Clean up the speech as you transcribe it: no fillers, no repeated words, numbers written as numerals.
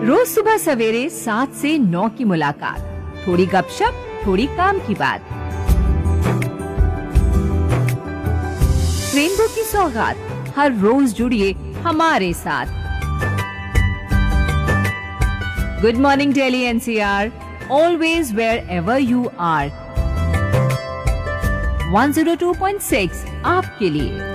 रोज सुबह सवेरे 7 से 9 की मुलाकात, थोड़ी गपशप, थोड़ी काम की बात। रेनबो की सौगात, हर रोज जुड़िए हमारे साथ। Good morning Delhi NCR, always wear ever you are. 102.6 आपके लिए।